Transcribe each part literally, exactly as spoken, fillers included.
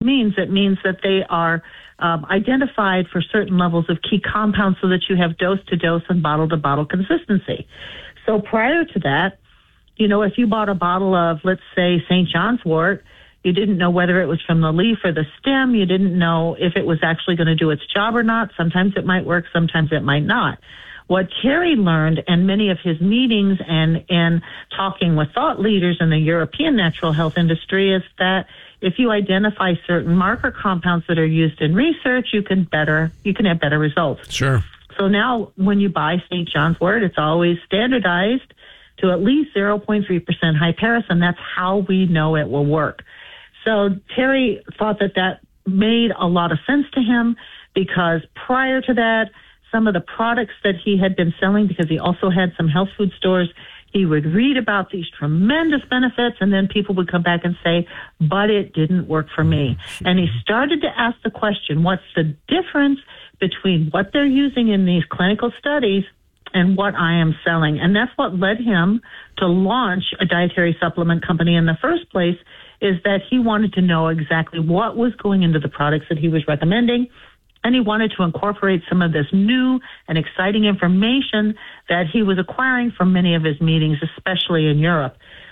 means. It means that they are um, identified for certain levels of key compounds so that you have dose-to-dose and bottle-to-bottle consistency. So prior to that, you know, if you bought a bottle of, let's say, Saint John's wort, you didn't know whether it was from the leaf or the stem. You didn't know if it was actually going to do its job or not. Sometimes it might work, sometimes it might not. What Terry learned in many of his meetings and in talking with thought leaders in the European natural health industry is that if you identify certain marker compounds that are used in research, you can better you can have better results. Sure. So now when you buy Saint John's wort, it's always standardized to at least zero point three percent high paris, and that's how we know it will work. So Terry thought that that made a lot of sense to him because prior to that, some of the products that he had been selling, because he also had some health food stores, he would read about these tremendous benefits, and then people would come back and say, but it didn't work for me. And he started to ask the question, what's the difference between what they're using in these clinical studies and what I am selling? And that's what led him to launch a dietary supplement company in the first place, is that he wanted to know exactly what was going into the products that he was recommending. And he wanted to incorporate some of this new and exciting information that he was acquiring from many of his meetings, especially in Europe.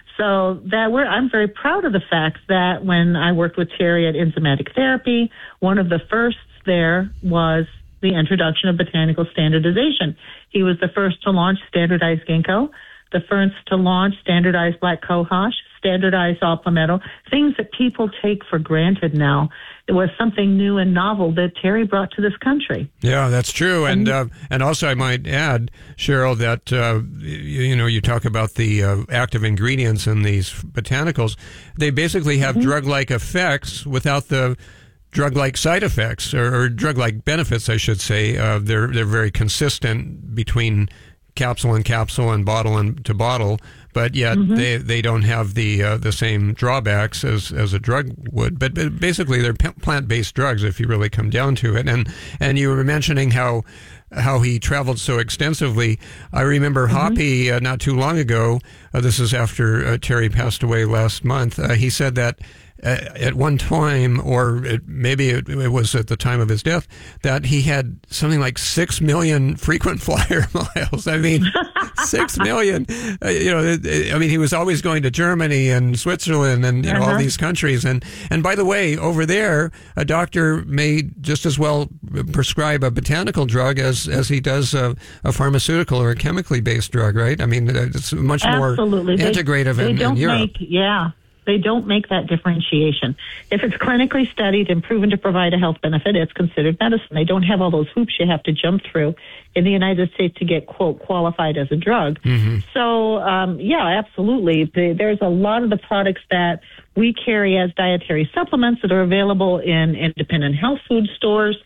So that we're, I'm very proud of the fact that when I worked with Terry at Enzymatic Therapy, one of the firsts there was the introduction of botanical standardization. He was the first to launch standardized ginkgo, the first to launch standardized black cohosh, standardized saw palmetto, things that people take for granted now. It was something new and novel that Terry brought to this country. Yeah, that's true. And uh, and also I might add, Cheryl, that, uh, you, you know, you talk about the uh, active ingredients in these botanicals. They basically have mm-hmm. drug-like effects without the drug-like side effects, or, or drug-like benefits, I should say. Uh, they're they're very consistent between capsule and capsule and bottle and to bottle, but yet mm-hmm. they, they don't have the uh, the same drawbacks as, as a drug would. But, but basically, they're p- plant-based drugs if you really come down to it. And and you were mentioning how how he traveled so extensively. I remember mm-hmm. Hoppy uh, not too long ago. Uh, this is after uh, Terry passed away last month. Uh, he said that Uh, at one time, or it, maybe it, it was at the time of his death, that he had something like six million frequent flyer miles. I mean, six million. Uh, you know, it, it, I mean, he was always going to Germany and Switzerland and you know, uh-huh. all these countries. And and by the way, over there, a doctor may just as well prescribe a botanical drug as as he does a, a pharmaceutical or a chemically based drug, right? I mean, it's much Absolutely. more integrative they, in, they don't in Europe. Make, yeah. They don't make that differentiation. If it's clinically studied and proven to provide a health benefit, it's considered medicine. They don't have all those hoops you have to jump through in the United States to get, quote, qualified as a drug. Mm-hmm. So, um, yeah, absolutely. The, there's a lot of the products that we carry as dietary supplements that are available in independent health food stores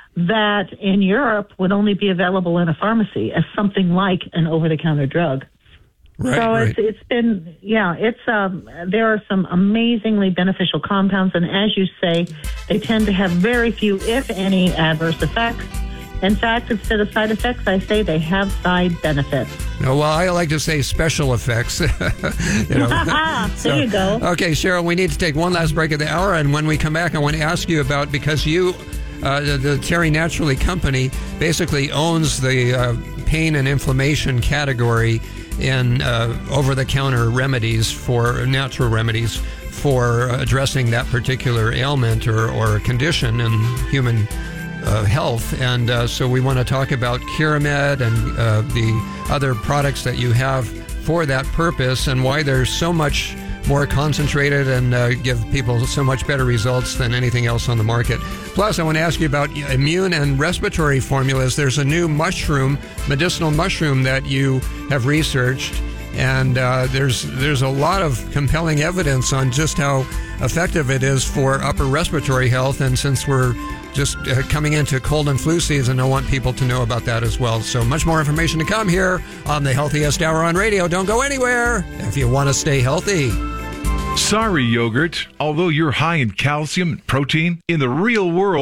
that in Europe would only be available in a pharmacy as something like an over-the-counter drug. Right, so right. it's it's been yeah it's um there are some amazingly beneficial compounds, and as you say, they tend to have very few, if any, adverse effects. In fact, instead of side effects, I say they have side benefits. No, well, I like to say special effects. you know. so, there you go. Okay, Cheryl, we need to take one last break of the hour, and when we come back, I want to ask you about, because you, uh, the, the Terry Naturally Company, basically owns the uh, pain and inflammation category in uh, over-the-counter remedies, for natural remedies for addressing that particular ailment or, or condition in human uh, health. And uh, so we want to talk about Curamed and uh, the other products that you have for that purpose, and why there's so much more concentrated and uh, give people so much better results than anything else on the market. Plus, I want to ask you about immune and respiratory formulas. There's a new mushroom, medicinal mushroom, that you have researched, and uh, there's there's a lot of compelling evidence on just how effective it is for upper respiratory health. And since we're just uh, coming into cold and flu season, I want people to know about that as well. So much more information to come here on the Healthiest Hour on Radio. Don't go anywhere if you want to stay healthy. Sorry, yogurt. Although you're high in calcium and protein, in the real world of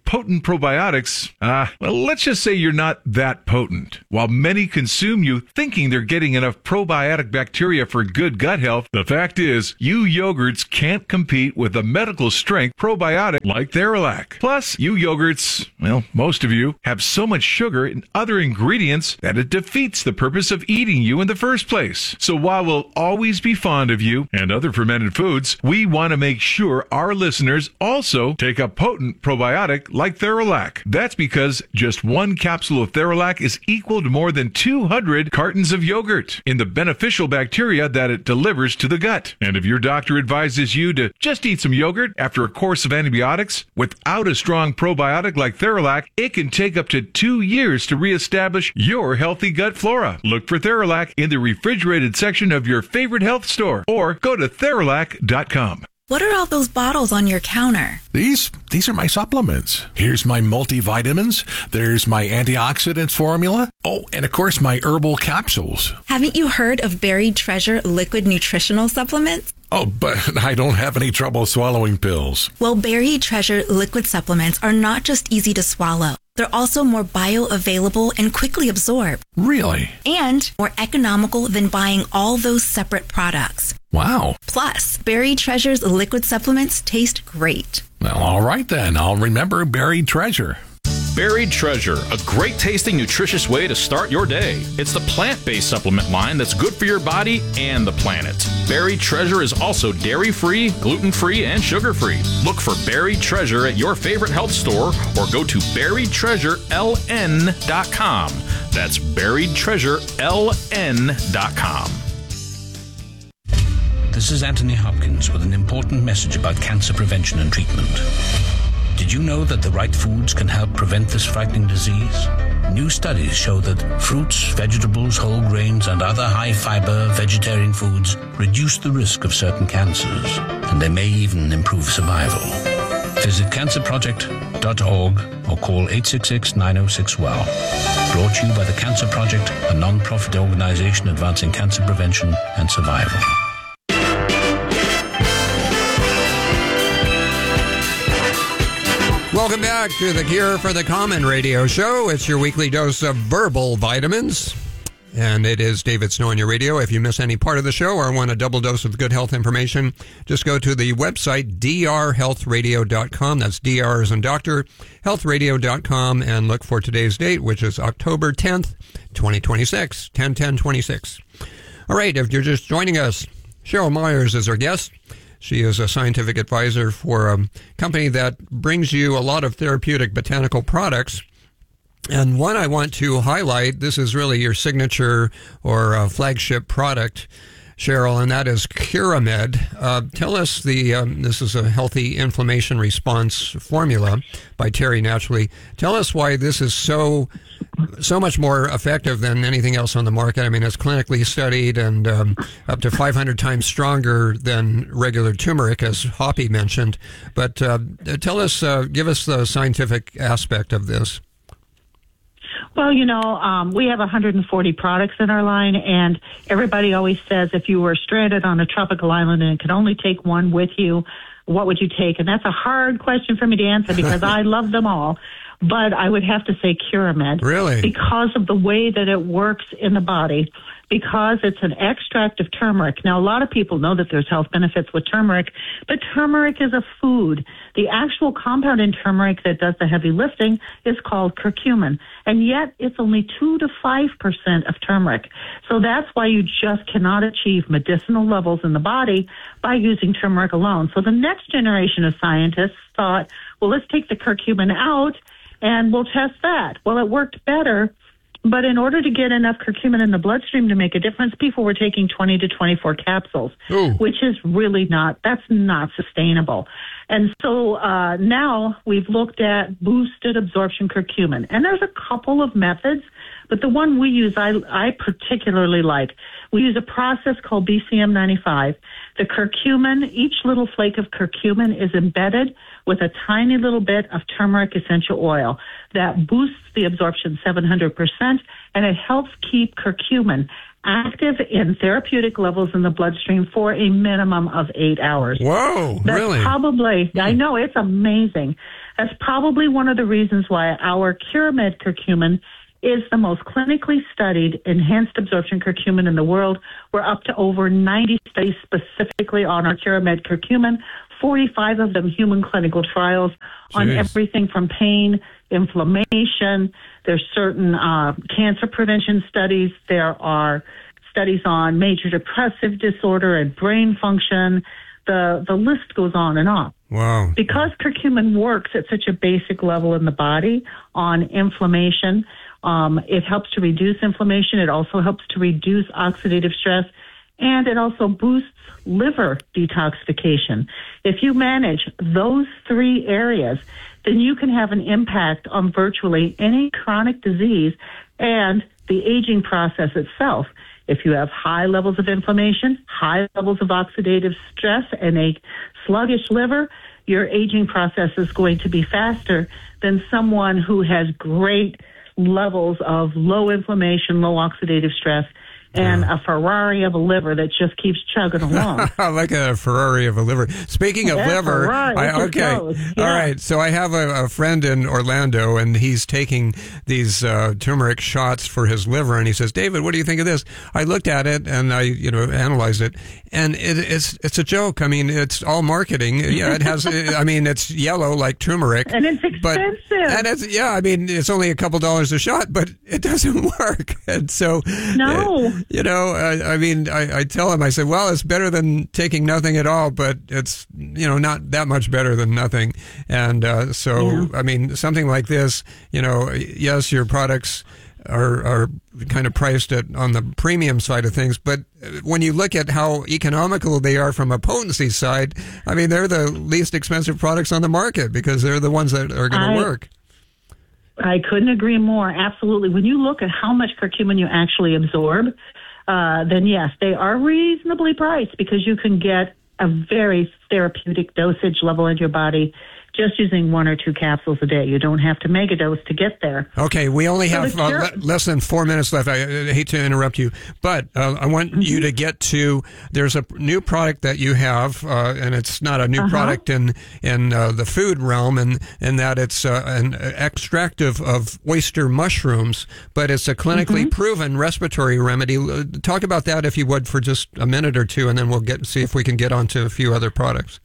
potent probiotics, uh, well, let's just say you're not that potent. While many consume you thinking they're getting enough probiotic bacteria for good gut health, the fact is, you yogurts can't compete with a medical strength probiotic like Theralac. Plus, you yogurts, well, most of you, have so much sugar and other ingredients that it defeats the purpose of eating you in the first place. So while we'll always be fond of you and other fermented foods, we want to make sure our listeners also take a potent probiotic like Theralac. That's because just one capsule of Theralac is equal to more than two hundred cartons of yogurt in the beneficial bacteria that it delivers to the gut. And if your doctor advises you to just eat some yogurt after a course of antibiotics, without a strong probiotic like Theralac, it can take up to two years to reestablish your healthy gut flora. Look for Theralac in the refrigerated section of your favorite health store or go to Theralac dot com. What are all those bottles on your counter? These these are my supplements. Here's my multivitamins. There's my antioxidants formula. Oh, and of course my herbal capsules. Haven't you heard of Buried Treasure liquid nutritional supplements? Oh, but I don't have any trouble swallowing pills. Well, Buried Treasure liquid supplements are not just easy to swallow. They're also more bioavailable and quickly absorbed. Really? And more economical than buying all those separate products. Wow. Plus, Buried Treasure's liquid supplements taste great. Well, all right then. I'll remember Buried Treasure. Buried Treasure, a great tasting, nutritious way to start your day. It's the plant-based supplement line that's good for your body and the planet. Buried Treasure is also dairy-free, gluten-free, and sugar-free. Look for Buried Treasure at your favorite health store or go to buried treasure l n dot com. That's buried treasure l n dot com. This is Anthony Hopkins with an important message about cancer prevention and treatment. Did you know that the right foods can help prevent this frightening disease? New studies show that fruits, vegetables, whole grains, and other high-fiber vegetarian foods reduce the risk of certain cancers, and they may even improve survival. Visit cancer project dot org or call eight six six, nine oh six, well. Brought to you by the Cancer Project, a non-profit organization advancing cancer prevention and survival. Welcome back to the Cure for the Common radio show. It's your weekly dose of verbal vitamins. And it is David Snow on your radio. If you miss any part of the show or want a double dose of good health information, just go to the website d r health radio dot com. That's D R as in doctor, health radio dot com, and look for today's date, which is October tenth, twenty twenty-six, ten ten twenty-six. All right, if you're just joining us, Cheryl Myers is our guest. She is a scientific advisor for a company that brings you a lot of therapeutic botanical products. And one I want to highlight, this is really your signature or uh, flagship product, Cheryl, and that is Curamed. Uh, tell us the, um, this is a healthy inflammation response formula by Terry Naturally. Tell us why this is so so much more effective than anything else on the market. I mean, it's clinically studied and um, up to five hundred times stronger than regular turmeric, as Hoppy mentioned. But uh, tell us, uh, give us the scientific aspect of this. Well, you know, um, we have one hundred forty products in our line, and everybody always says if you were stranded on a tropical island and could only take one with you, what would you take? And that's a hard question for me to answer because I love them all. But I would have to say Curamed. Really? Because of the way that it works in the body, because it's an extract of turmeric. Now, a lot of people know that there's health benefits with turmeric, but turmeric is a food. The actual compound in turmeric that does the heavy lifting is called curcumin, and yet it's only two to five percent of turmeric. So that's why you just cannot achieve medicinal levels in the body by using turmeric alone. So the next generation of scientists thought, well, let's take the curcumin out and we'll test that. Well, it worked better, but in order to get enough curcumin in the bloodstream to make a difference, people were taking twenty to twenty-four capsules, Ooh. which is really not, that's not sustainable. And so uh, now we've looked at boosted absorption curcumin, and there's a couple of methods, but the one we use, I, I particularly like. We use a process called B C M ninety-five. The curcumin, each little flake of curcumin is embedded with a tiny little bit of turmeric essential oil that boosts the absorption seven hundred percent, and it helps keep curcumin active in therapeutic levels in the bloodstream for a minimum of eight hours. Whoa, That's really? Probably, I know, it's amazing. That's probably one of the reasons why our CureMed curcumin is the most clinically studied enhanced absorption curcumin in the world. We're up to over ninety studies specifically on our CureMed curcumin, forty-five of them human clinical trials on Jeez. everything from pain, inflammation. There's certain uh, cancer prevention studies. There are studies on major depressive disorder and brain function. The, the list goes on and on. Wow. Because curcumin works at such a basic level in the body on inflammation, um, it helps to reduce inflammation. It also helps to reduce oxidative stress, and it also boosts liver detoxification. If you manage those three areas, then you can have an impact on virtually any chronic disease and the aging process itself. If you have high levels of inflammation, high levels of oxidative stress, and a sluggish liver, your aging process is going to be faster than someone who has great levels of low inflammation, low oxidative stress, and a Ferrari of a liver that just keeps chugging along. Like a Ferrari of a liver. Speaking of Yeah, liver, Ferrari, I, it just okay, goes. all Yeah. right. So I have a, a friend in Orlando, and he's taking these uh, turmeric shots for his liver, and he says, "David, what do you think of this?" I looked at it and I, you know, analyzed it, and it, it's it's a joke. I mean, it's all marketing. Yeah, it has. I mean, it's yellow like turmeric, And it's but expensive. and it's yeah. I mean, it's only a couple dollars a shot, but it doesn't work. And so No. uh, you know, I, I mean, I, I tell him, I said, well, it's better than taking nothing at all, but it's, you know, not that much better than nothing. And uh, so, Yeah. I mean, something like this, you know, yes, your products are are kind of priced at on the premium side of things, but when you look at how economical they are from a potency side, I mean, they're the least expensive products on the market because they're the ones that are going I- to work. I couldn't agree more. Absolutely. When you look at how much curcumin you actually absorb, uh, then yes, they are reasonably priced because you can get a very therapeutic dosage level in your body just using one or two capsules a day. You don't have to make a dose to get there. Okay, we only So have the uh, cure- le- less than four minutes left. I, I hate to interrupt you, but uh, I want Mm-hmm. you to get to. There's a new product that you have, uh, and it's not a new Uh-huh. product in in uh, the food realm, and and that it's uh, an extractive of oyster mushrooms, but it's a clinically Mm-hmm. proven respiratory remedy. Uh, Talk about that if you would for just a minute or two, and then we'll get see if we can get onto a few other products.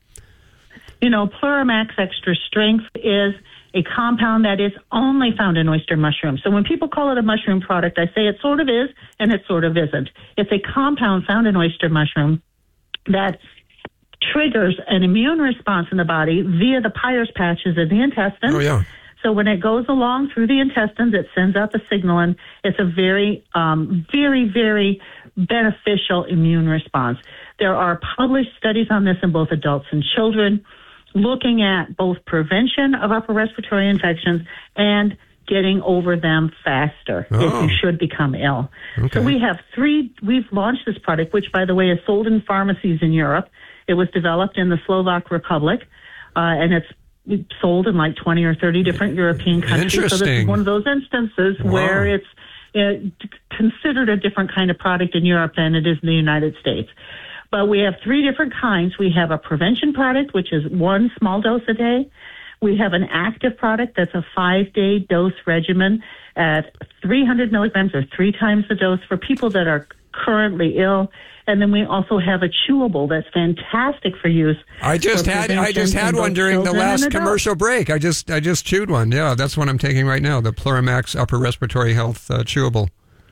You know, Pluramax Extra Strength is a compound that is only found in oyster mushrooms. So when people call it a mushroom product, I say it sort of is and it sort of isn't. It's a compound found in oyster mushroom that triggers an immune response in the body via the Peyer's patches in the intestine. Oh yeah. So when it goes along through the intestines, it sends out the signal, and it's a very, um, very, very beneficial immune response. There are published studies on this in both adults and children, looking at both prevention of upper respiratory infections and getting over them faster Oh. if you should become ill. Okay. So we have three, we've launched this product, which, by the way, is sold in pharmacies in Europe. It was developed in the Slovak Republic, uh, and it's sold in like twenty or thirty different European countries. So this Interesting. is one of those instances Wow. where it's uh, considered a different kind of product in Europe than it is in the United States. But we have three different kinds. We have a prevention product, which is one small dose a day. We have an active product that's a five-day dose regimen at three hundred milligrams, or three times the dose for people that are currently ill. And then we also have a chewable that's fantastic for use. I just for had I prevention just had in one both during the children and last adults. commercial break. I just I just chewed one. Yeah, that's what I'm taking right now. The Pluramax Upper Respiratory Health uh, Chewable.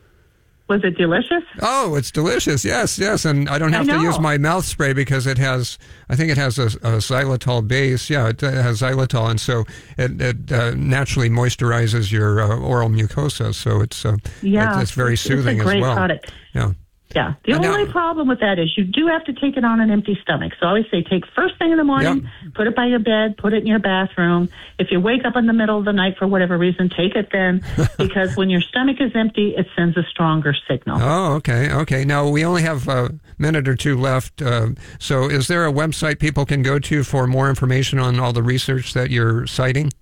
Was it delicious? Oh, it's delicious. Yes, yes, and I don't have I to use know. my mouth spray because it has. I think it has a, a xylitol base. Yeah, it has xylitol, and so it, it uh, naturally moisturizes your uh, oral mucosa. So it's uh, Yeah, it, it's very it's- soothing it's a great as well. product. Yeah. Yeah. The And now- only problem with that is you do have to take it on an empty stomach. So I always say take first thing in the morning, put it by your bed, put it in your bathroom. If you wake up in the middle of the night for whatever reason, take it then, because when your stomach is empty, it sends a stronger signal. Oh, okay, okay. Now we only have a minute or two left. Uh, so, is there a website people can go to for more information on all the research that you're citing?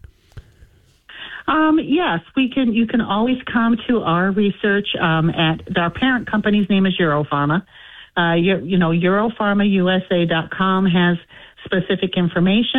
Um, yes, we can. You can always come to our research um, at our parent company's name is Europharma. Uh, you, you know, Europharma U S A dot com has specific information.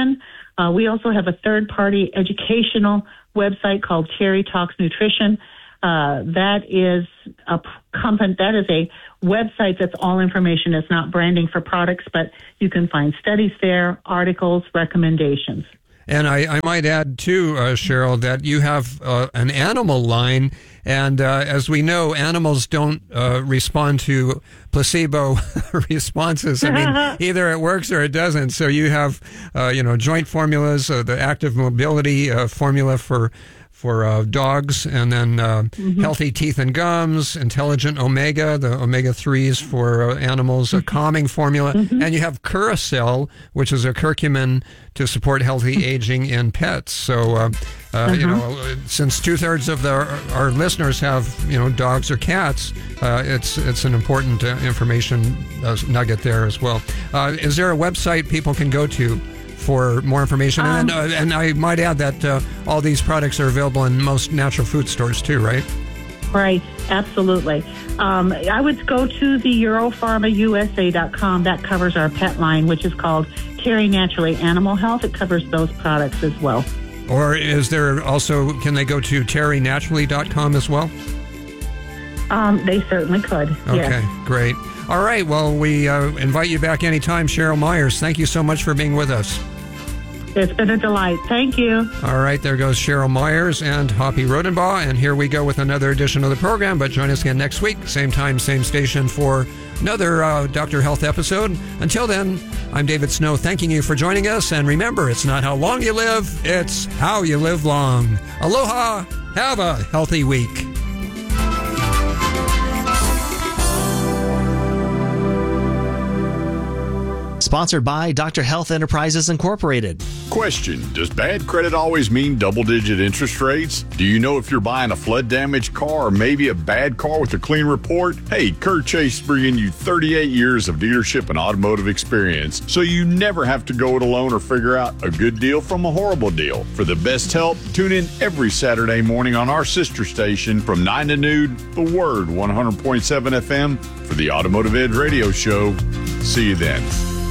Uh, we also have a third-party educational website called Terry Talks Nutrition. Uh, that is a company, that is a website that's all information. It's not branding for products, but you can find studies there, articles, recommendations. And I, I might add, too, uh, Cheryl, that you have uh, an animal line. And uh, as we know, animals don't uh, respond to placebo responses. I mean, either it works or it doesn't. So you have, uh, you know, joint formulas, uh, the active mobility uh, formula for for uh, dogs, and then uh, mm-hmm. healthy teeth and gums, intelligent omega, the omega threes for uh, animals, a calming formula, mm-hmm. and you have Curacell, which is a curcumin to support healthy aging in pets. So, uh, uh, uh-huh. you know, since two thirds of the, our listeners have, you know, dogs or cats, uh, it's it's an important uh, information uh, nugget there as well. Uh, is there a website people can go to for more information? Um, and, uh, and I might add that uh, all these products are available in most natural food stores too, right? Right, absolutely. Um, I would go to the Europharma U S A dot com. That covers our pet line, which is called Terry Naturally Animal Health. It covers those products as well. Or is there also, can they go to terry naturally dot com as well? Um, they certainly could. Okay, yes. Great. All right, well, we uh, invite you back anytime, Cheryl Myers. Thank you so much for being with us. It's been a delight. Thank you. All right, there goes Cheryl Myers and Hoppy Rodenbaugh, and here we go with another edition of the program. But join us again next week, same time, same station, for another uh, Doctor Health episode. Until then, I'm David Snow, thanking you for joining us. And remember, it's not how long you live, it's how you live long. Aloha. Have a healthy week. Sponsored by Doctor Health Enterprises Incorporated. Question: does bad credit always mean double-digit interest rates? Do you know if you're buying a flood-damaged car or maybe a bad car with a clean report? Hey, Kurt Chase bringing you thirty-eight years of dealership and automotive experience, so you never have to go it alone or figure out a good deal from a horrible deal. For the best help, tune in every Saturday morning on our sister station from nine to noon, The Word, one hundred point seven F M, for the Automotive Edge Radio Show. See you then.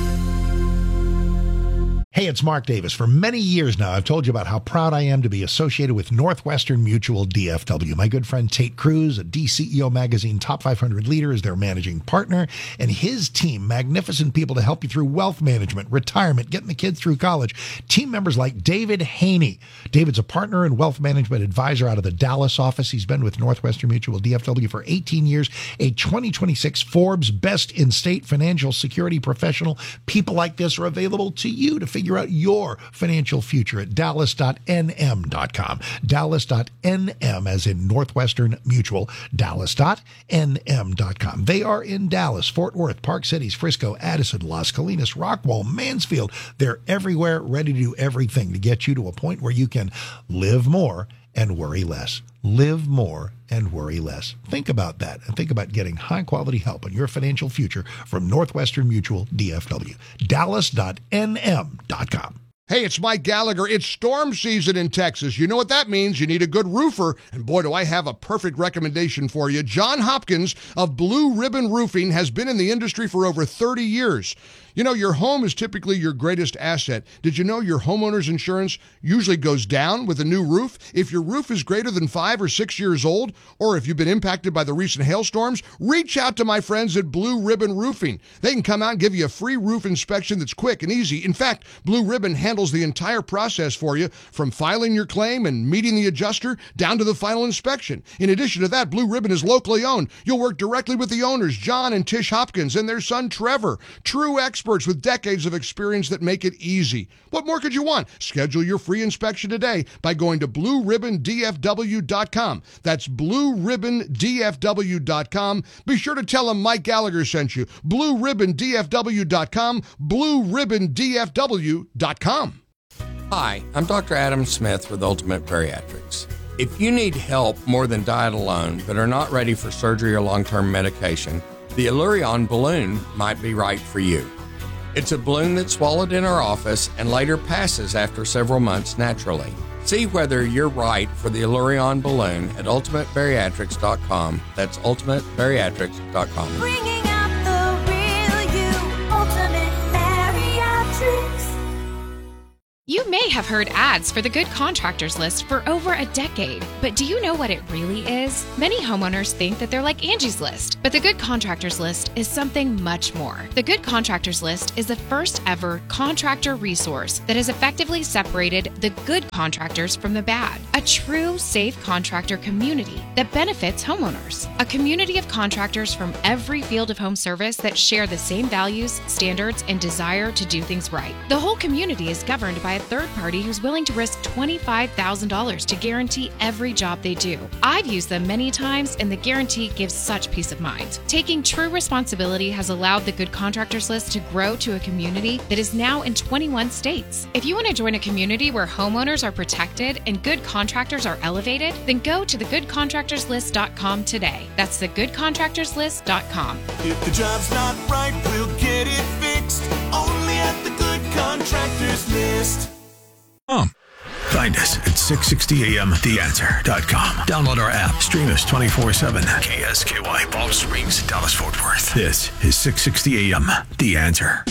Hey, it's Mark Davis. For many years now, I've told you about how proud I am to be associated with Northwestern Mutual D F W. My good friend Tate Cruz, a D C E O Magazine Top five hundred leader, is their managing partner, and his team, magnificent people to help you through wealth management, retirement, getting the kids through college. Team members like David Haney. David's a partner and wealth management advisor out of the Dallas office. He's been with Northwestern Mutual D F W for eighteen years, a twenty twenty-six Forbes Best in State Financial Security Professional. People like this are available to you to figure out your financial future at dallas dot n m dot com. dallas dot n m as in Northwestern Mutual. dallas dot n m dot com. They are in Dallas, Fort Worth, Park Cities, Frisco, Addison, Las Colinas, Rockwall, Mansfield. They're everywhere, ready to do everything to get you to a point where you can live more and worry less. Live more and worry less. Think about that, and think about getting high-quality help on your financial future from Northwestern Mutual D F W. dallas dot n m dot com. Hey, it's Mike Gallagher. It's storm season in Texas. You know what that means. You need a good roofer. And boy, do I have a perfect recommendation for you. John Hopkins of Blue Ribbon Roofing has been in the industry for over thirty years. You know, your home is typically your greatest asset. Did you know your homeowner's insurance usually goes down with a new roof? If your roof is greater than five or six years old, or if you've been impacted by the recent hailstorms, reach out to my friends at Blue Ribbon Roofing. They can come out and give you a free roof inspection that's quick and easy. In fact, Blue Ribbon handles the entire process for you, from filing your claim and meeting the adjuster down to the final inspection. In addition to that, Blue Ribbon is locally owned. You'll work directly with the owners, John and Tish Hopkins, and their son, Trevor. True experts with decades of experience that make it easy. What more could you want? Schedule your free inspection today by going to blue ribbon d f w dot com. That's blue ribbon d f w dot com. Be sure to tell them Mike Gallagher sent you. blue ribbon d f w dot com. blue ribbon d f w dot com. Hi, I'm Doctor Adam Smith with Ultimate Bariatrics. If you need help more than diet alone but are not ready for surgery or long-term medication, the Allurion balloon might be right for you. It's a balloon that's swallowed in our office and later passes after several months naturally. See whether you're right for the Allurion balloon at ultimate bariatrics dot com. That's ultimate bariatrics dot com. Bringing out the real you, Ultimate Bariatrics. You made may have heard ads for the Good Contractors List for over a decade, but do you know what it really is? Many homeowners think that they're like Angie's List, but the Good Contractors List is something much more. The Good Contractors List is the first ever contractor resource that has effectively separated the good contractors from the bad. A true, safe contractor community that benefits homeowners. A community of contractors from every field of home service that share the same values, standards, and desire to do things right. The whole community is governed by a third party who's willing to risk twenty-five thousand dollars to guarantee every job they do. I've used them many times, and the guarantee gives such peace of mind. Taking true responsibility has allowed the Good Contractors List to grow to a community that is now in twenty-one states. If you want to join a community where homeowners are protected and good contractors are elevated, then go to the good contractors list dot com today. That's the good contractors list dot com. If the job's not right, we'll get it fixed. Only at the Good Contractors List. Um. Find us at six sixty a m the answer dot com. Download our app. Stream us twenty-four seven. K S K Y, Palm Springs, Dallas, Fort Worth. This is six sixty a m The Answer.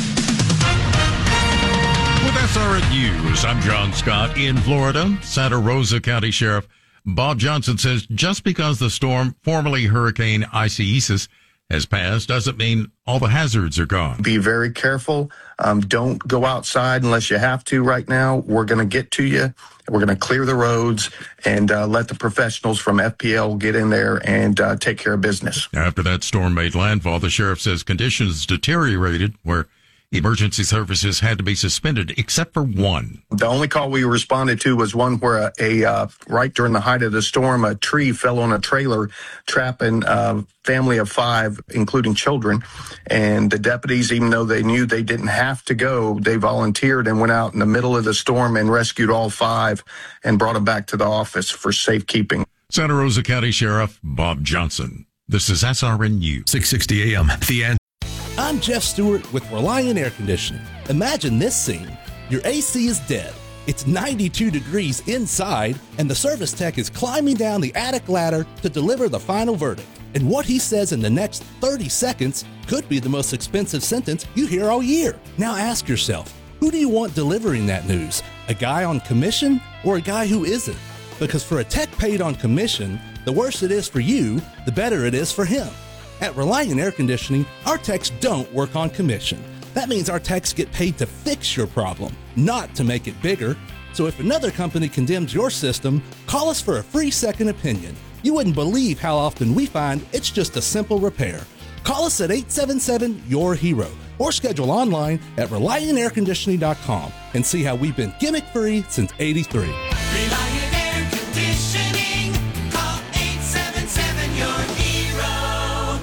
With S R N News, I'm John Scott in Florida. Santa Rosa County Sheriff Bob Johnson says just because the storm, formerly Hurricane Isaias, has passed doesn't mean all the hazards are gone. Be very careful. Um, don't go outside unless you have to right now. We're going to get to you. We're going to clear the roads and uh, let the professionals from F P L get in there and uh, take care of business. After that storm made landfall, the sheriff says conditions deteriorated where emergency services had to be suspended, except for one. The only call we responded to was one where a, a uh, right during the height of the storm, a tree fell on a trailer, trapping a family of five, including children. And the deputies, even though they knew they didn't have to go, they volunteered and went out in the middle of the storm and rescued all five and brought them back to the office for safekeeping. Santa Rosa County Sheriff Bob Johnson. This is S R N News. six sixty a m The Answer. I'm Jeff Stewart with Reliant Air Conditioning. Imagine this scene. Your A C is dead. It's ninety-two degrees inside, and the service tech is climbing down the attic ladder to deliver the final verdict. And what he says in the next thirty seconds could be the most expensive sentence you hear all year. Now ask yourself, who do you want delivering that news? A guy on commission or a guy who isn't? Because for a tech paid on commission, the worse it is for you, the better it is for him. At Reliant Air Conditioning, our techs don't work on commission. That means our techs get paid to fix your problem, not to make it bigger. So if another company condemns your system, call us for a free second opinion. You wouldn't believe how often we find it's just a simple repair. Call us at eight seven seven, Y O U R hero or schedule online at reliant air conditioning dot com and see how we've been gimmick-free since eighty-three. Reliant Air Conditioning. Call eight seven seven, Y O U R hero.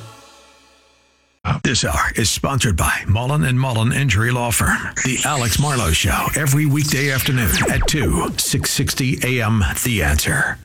This hour is sponsored by Mullen and Mullen Injury Law Firm. The Alex Marlowe Show, every weekday afternoon at two, six sixty a m The Answer.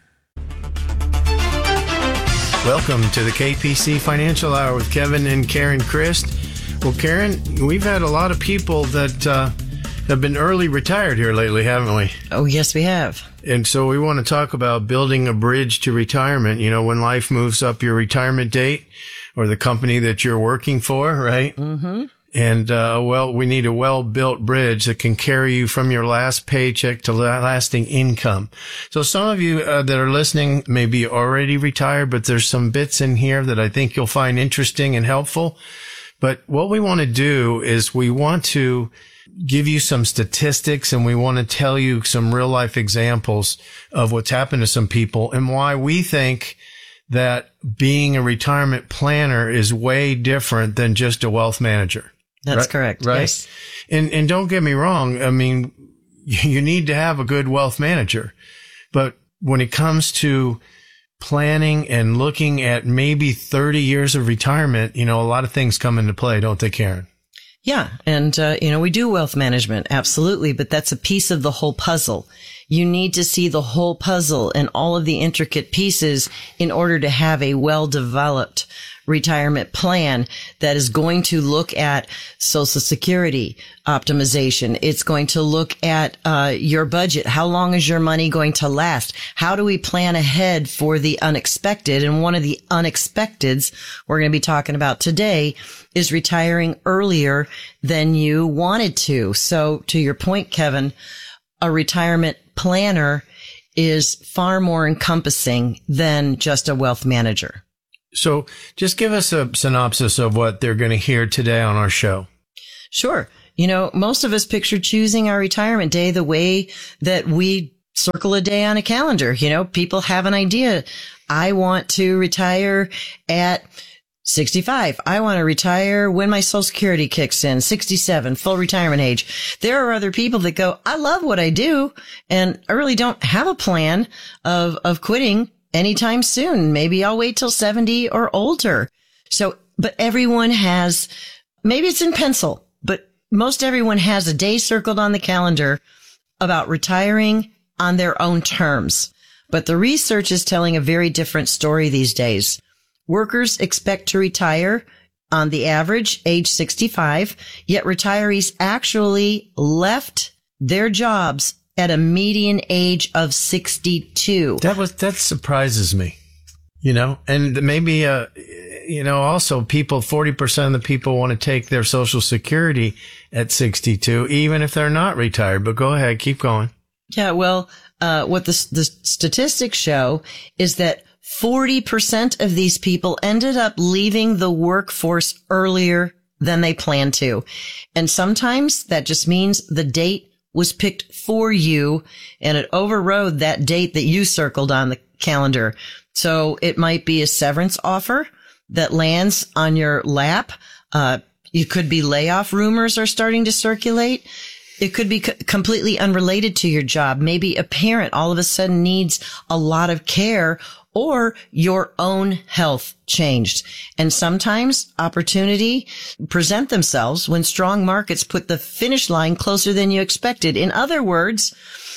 Welcome to the K P C Financial Hour with Kevin and Karen Christ. Well, Karen, we've had a lot of people that uh, have been early retired here lately, haven't we? Oh, yes, we have. And so we want to talk about building a bridge to retirement. You know, when life moves up your retirement date or the company that you're working for, right? Mm-hmm. And, uh, well, we need a well-built bridge that can carry you from your last paycheck to lasting income. So some of you uh, that are listening may be already retired, but there's some bits in here that I think you'll find interesting and helpful. But what we want to do is we want to give you some statistics and we want to tell you some real life examples of what's happened to some people and why we think that being a retirement planner is way different than just a wealth manager. That's right? correct. Right. Yes. And, and don't get me wrong. I mean, you need to have a good wealth manager, but when it comes to planning and looking at maybe thirty years of retirement, you know, a lot of things come into play, don't they, Karen? Yeah. And, uh, you know, we do wealth management. Absolutely. But that's a piece of the whole puzzle. You need to see the whole puzzle and all of the intricate pieces in order to have a well-developed retirement plan that is going to look at Social Security optimization. It's going to look at uh, your budget. How long is your money going to last? How do we plan ahead for the unexpected? And one of the unexpecteds we're going to be talking about today is retiring earlier than you wanted to. So to your point, Kevin, a retirement planner is far more encompassing than just a wealth manager. So just give us a synopsis of what they're going to hear today on our show. Sure. You know, most of us picture choosing our retirement day the way that we circle a day on a calendar. You know, people have an idea. I want to retire at sixty-five. I want to retire when my Social Security kicks in, sixty-seven, full retirement age. There are other people that go, I love what I do, and I really don't have a plan of, of quitting anytime soon. Maybe I'll wait till seventy or older. So, but everyone has, maybe it's in pencil, but most everyone has a day circled on the calendar about retiring on their own terms. But the research is telling a very different story these days. Workers expect to retire on the average age sixty-five, yet retirees actually left their jobs at a median age of sixty-two. That was, that surprises me, you know, and maybe, uh, you know, also people, forty percent of the people want to take their Social Security at sixty-two, even if they're not retired. But go ahead, keep going. Yeah, well, uh, what the, the statistics show is that forty percent of these people ended up leaving the workforce earlier than they planned to. And sometimes that just means the date was picked for you and it overrode that date that you circled on the calendar. So it might be a severance offer that lands on your lap. Uh, it could be layoff rumors are starting to circulate. It could be c- completely unrelated to your job. Maybe a parent all of a sudden needs a lot of care, or your own health changed. And sometimes opportunity present themselves when strong markets put the finish line closer than you expected. In other words,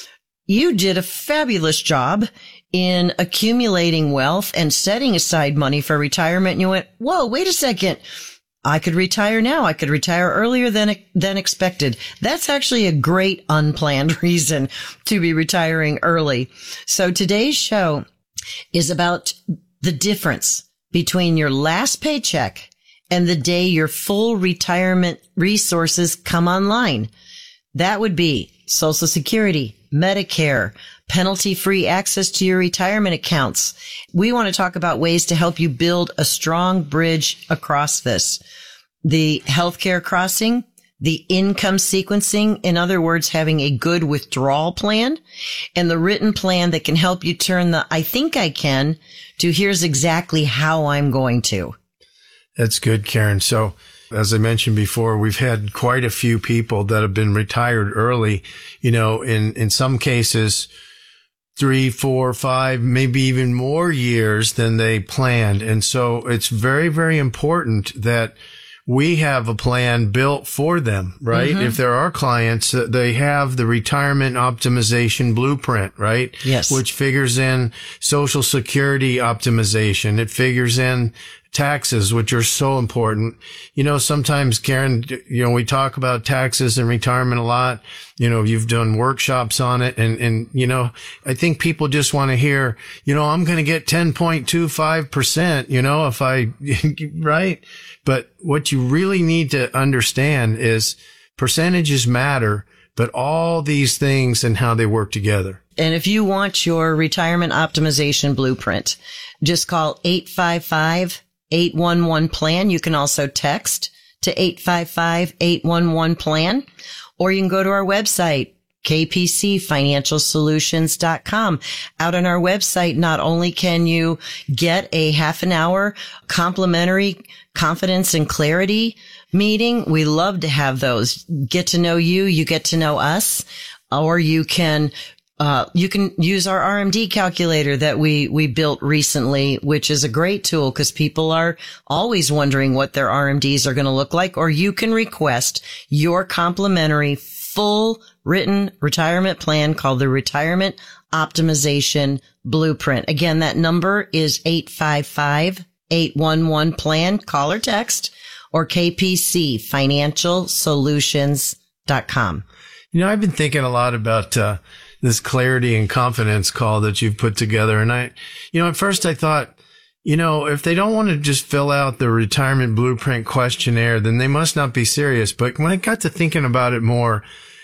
you did a fabulous job in accumulating wealth and setting aside money for retirement. And you went, whoa, wait a second. I could retire now. I could retire earlier than, than expected. That's actually a great unplanned reason to be retiring early. So today's show is about the difference between your last paycheck and the day your full retirement resources come online. That would be Social Security, Medicare, penalty-free access to your retirement accounts. We want to talk about ways to help you build a strong bridge across this. The healthcare crossing, the income sequencing, in other words, having a good withdrawal plan, and the written plan that can help you turn the I think I can to here's exactly how I'm going to. That's good, Karen. So as I mentioned before, we've had quite a few people that have been retired early, you know, in, in some cases, three, four, five, maybe even more years than they planned. And so it's very, very important that we have a plan built for them, right? Mm-hmm. If there are clients, they have the retirement optimization blueprint, right? Yes. Which figures in Social Security optimization. It figures in taxes, which are so important. You know, sometimes, Karen, you know, we talk about taxes and retirement a lot. You know, you've done workshops on it. And, and, you know, I think people just want to hear, you know, I'm going to get ten point two five percent, you know, if I, right? But what you really need to understand is percentages matter, but all these things and how they work together. And if you want your retirement optimization blueprint, just call eight five five, eight one one, plan. You can also text to eight five five, eight one one, plan, or you can go to our website, k p c financial solutions dot com. Out on our website, not only can you get a half an hour complimentary confidence and clarity meeting, we love to have those. Get to know you, you get to know us, or you can Uh, you can use our R M D calculator that we, we built recently, which is a great tool because people are always wondering what their R M Ds are going to look like. Or you can request your complimentary full written retirement plan called the Retirement Optimization Blueprint. Again, that number is eight five five, eight one one, plan. Call or text, or k p c financial solutions dot com. You know, I've been thinking a lot about, uh, this clarity and confidence call that you've put together. And I, you know, at first I thought, you know, if they don't want to just fill out the retirement blueprint questionnaire, then they must not be serious. But when I got to thinking about it more,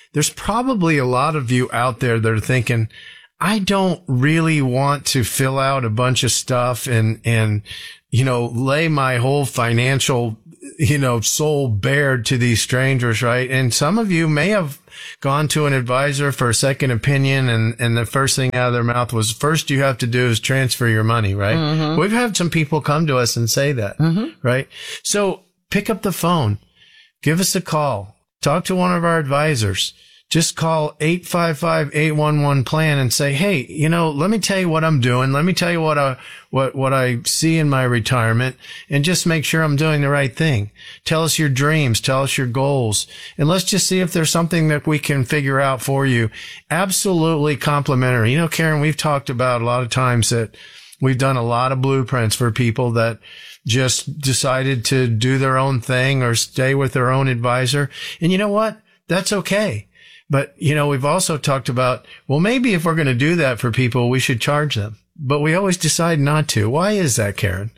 there's probably a lot of you out there that are thinking, I don't really want to fill out a bunch of stuff and, and, you know, lay my whole financial, you know, soul bare to these strangers, right? And some of you may have gone to an advisor for a second opinion, and, and the first thing out of their mouth was, first you have to do is transfer your money, right? Mhm. We've had some people come to us and say that, Mhm. right? So pick up the phone, give us a call, talk to one of our advisors. Just call eight five five, eight one one, plan and say, hey, you know, let me tell you what I'm doing. Let me tell you what I, what, what I see in my retirement, and just make sure I'm doing the right thing. Tell us your dreams. Tell us your goals. And let's just see if there's something that we can figure out for you. Absolutely complimentary. You know, Karen, we've talked about a lot of times that we've done a lot of blueprints for people that just decided to do their own thing or stay with their own advisor. And you know what? That's okay. But, you know, we've also talked about, well, maybe if we're going to do that for people, we should charge them. But we always decide not to. Why is that, Karen?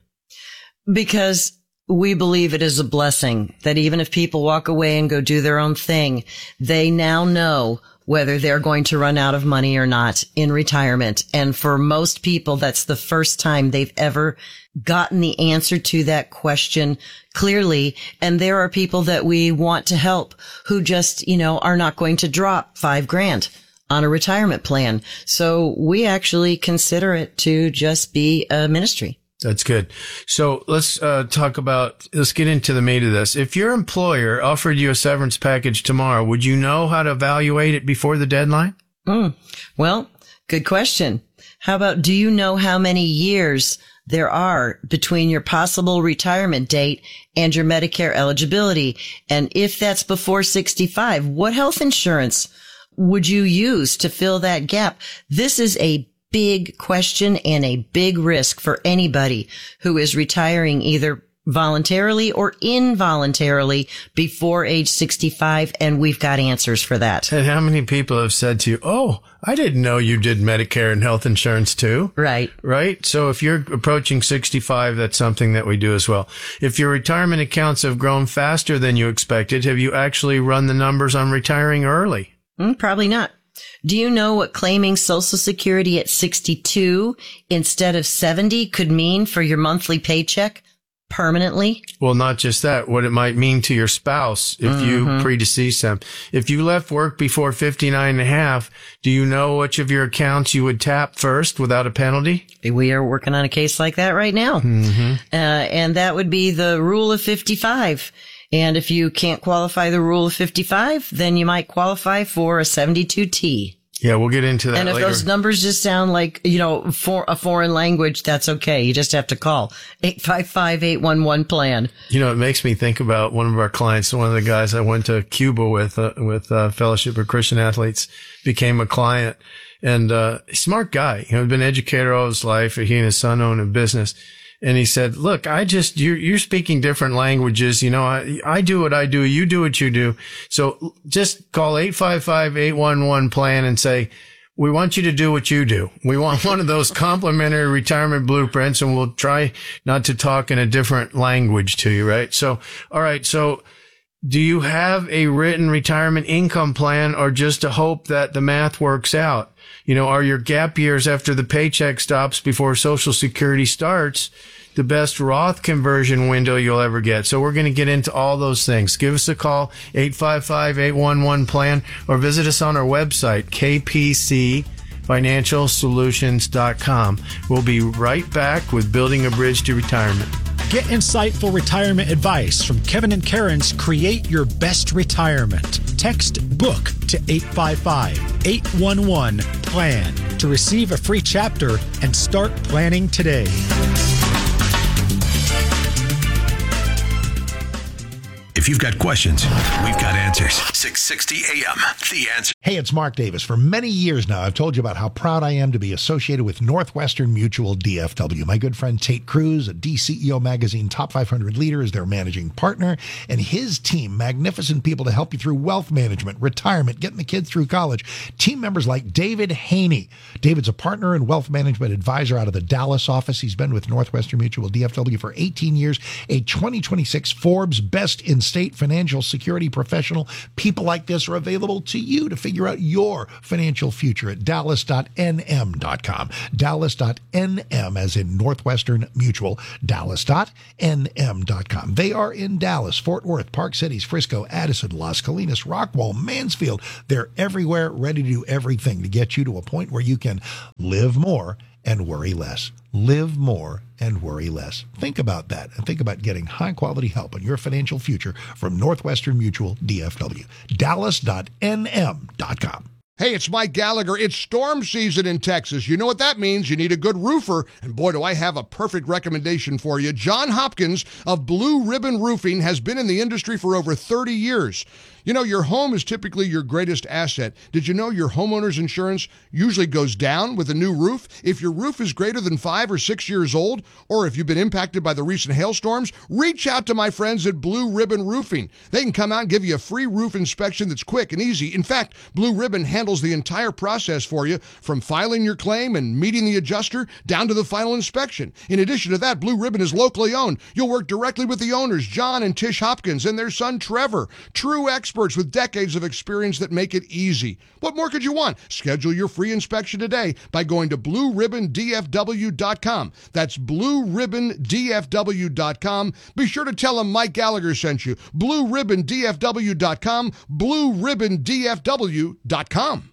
Because we believe it is a blessing that even if people walk away and go do their own thing, they now know whether they're going to run out of money or not in retirement. And for most people, that's the first time they've ever gotten the answer to that question clearly. And there are people that we want to help who just, you know, are not going to drop five grand on a retirement plan. So we actually consider it to just be a ministry. That's good. So let's uh, talk about, let's get into the meat of this. If your employer offered you a severance package tomorrow, would you know how to evaluate it before the deadline? Mm. Well, good question. How about, do you know how many years there are between your possible retirement date and your Medicare eligibility? And if that's before sixty-five, what health insurance would you use to fill that gap? This is a big question and a big risk for anybody who is retiring either voluntarily or involuntarily before age sixty-five, and we've got answers for that. And how many people have said to you, oh, I didn't know you did Medicare and health insurance too? Right. Right? So if you're approaching sixty-five, that's something that we do as well. If your retirement accounts have grown faster than you expected, have you actually run the numbers on retiring early? Mm, probably not. Do you know what claiming Social Security at sixty-two instead of seventy could mean for your monthly paycheck permanently? Well, not just that, what it might mean to your spouse if Mm-hmm. you predecease them. If you left work before fifty-nine and a half, do you know which of your accounts you would tap first without a penalty? We are working on a case like that right now. Mm-hmm. Uh, and that would be the rule of fifty-five. And if you can't qualify the rule of fifty-five, then you might qualify for a seventy-two T. Yeah, we'll get into that And if later. those numbers just sound like, you know, for a foreign language, that's okay. You just have to call eight five five, eight one one, plan. You know, it makes me think about one of our clients, one of the guys I went to Cuba with, uh, with uh, Fellowship of Christian Athletes, became a client, and uh, smart guy. You know, been an educator all his life. He and his son own a business. And he said, look, I just, you're, you're speaking different languages. You know, I, I do what I do. You do what you do. So just call eight five five, eight one one, plan and say, we want you to do what you do. We want one of those complimentary retirement blueprints, and we'll try not to talk in a different language to you, right? So, all right. So do you have a written retirement income plan, or just a hope that the math works out? You know, are your gap years after the paycheck stops before Social Security starts the best Roth conversion window you'll ever get? So we're going to get into all those things. Give us a call, eight five five, eight one one, plan, or visit us on our website, k p c financial solutions dot com. We'll be right back with Building a Bridge to Retirement. Get insightful retirement advice from Kevin and Karen's Create Your Best Retirement. Text BOOK to eight five five, eight one one, plan to receive a free chapter and start planning today. If you've got questions, we've got answers. six sixty A M, The Answer. Hey, it's Mark Davis. For many years now, I've told you about how proud I am to be associated with Northwestern Mutual D F W. My good friend Tate Cruz, a D C E O Magazine Top five hundred leader, is their managing partner, and his team, magnificent people to help you through wealth management, retirement, getting the kids through college. Team members like David Haney. David's a partner and wealth management advisor out of the Dallas office. He's been with Northwestern Mutual D F W for eighteen years, a twenty twenty-six Forbes Best in estate, financial security professional. People like this are available to you to figure out your financial future at dallas dot n m dot com. dallas dot n m as in Northwestern Mutual, dallas dot n m dot com. They are in Dallas, Fort Worth, Park Cities, Frisco, Addison, Las Colinas, Rockwall, Mansfield. They're everywhere, ready to do everything to get you to a point where you can live more and worry less. Live more and worry less. Think about that and think about getting high quality help on your financial future from Northwestern Mutual D F W. dallas dot n m dot com. Hey, it's Mike Gallagher. It's storm season in Texas. You know what that means. You need a good roofer. And boy, do I have a perfect recommendation for you. John Hopkins of Blue Ribbon Roofing has been in the industry for over thirty years. You know, your home is typically your greatest asset. Did you know your homeowner's insurance usually goes down with a new roof? If your roof is greater than five or six years old, or if you've been impacted by the recent hailstorms, reach out to my friends at Blue Ribbon Roofing. They can come out and give you a free roof inspection that's quick and easy. In fact, Blue Ribbon handles the entire process for you, from filing your claim and meeting the adjuster down to the final inspection. In addition to that, Blue Ribbon is locally owned. You'll work directly with the owners, John and Tish Hopkins, and their son, Trevor. True experts with decades of experience that make it easy. What more could you want? Schedule your free inspection today by going to blue ribbon d f w dot com. That's blue ribbon d f w dot com. Be sure to tell them Mike Gallagher sent you. blue ribbon d f w dot com. blue ribbon d f w dot com.